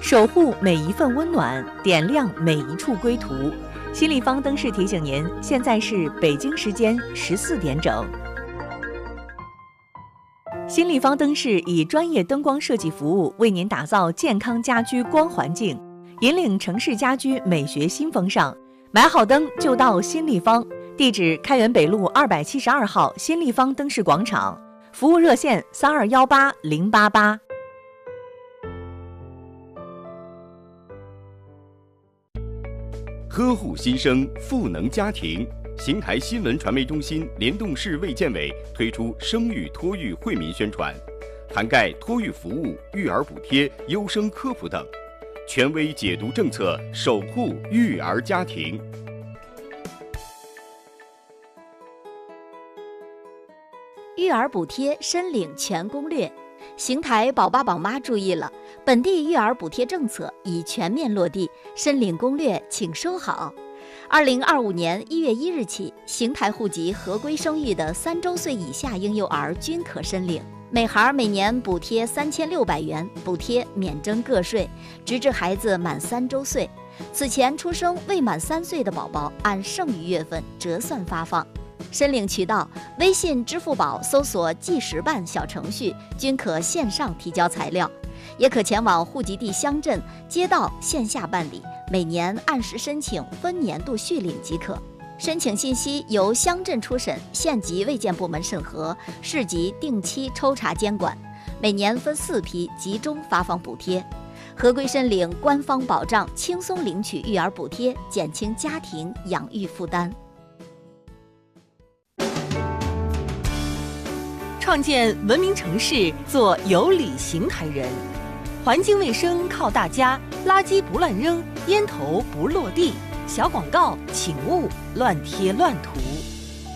守护每一份温暖，点亮每一处归途。新立方灯饰提醒您，现在是北京时间14点整。新立方灯饰以专业灯光设计服务，为您打造健康家居光环境，引领城市家居美学新风尚。买好灯就到新立方，地址开元北路272号新立方灯饰广场，服务热线3218-088。 呵护新生，赋能家庭。邢台新闻传媒中心联动市卫健委推出生育托育惠民宣传，涵盖托育服务、育儿补贴、优生科普等，权威解读政策，守护育儿家庭。 育儿补贴申领全攻略。邢台宝爸宝妈注意了，本地育儿补贴政策已全面落地，申领攻略请收好。2025年1月1日起，邢台户籍合规生育的3周岁以下婴幼儿均可申领，每孩每年补贴3600元，补贴免征个税，直至孩子满3周岁。此前出生未满3岁的宝宝，按剩余月份折算发放。申领渠道：微信、支付宝搜索计时办小程序，均可线上提交材料，也可前往户籍地乡镇、街道线下办理，每年按时申请，分年度续领即可。申请信息由乡镇初审、县级卫健部门审核，市级定期抽查监管，每年分4批集中发放补贴。合规申领，官方保障，轻松领取育儿补贴，减轻家庭养育负担。 创建文明城市，做有理邢台人。环境卫生靠大家，垃圾不乱扔，烟头不落地。小广告请勿乱贴乱涂。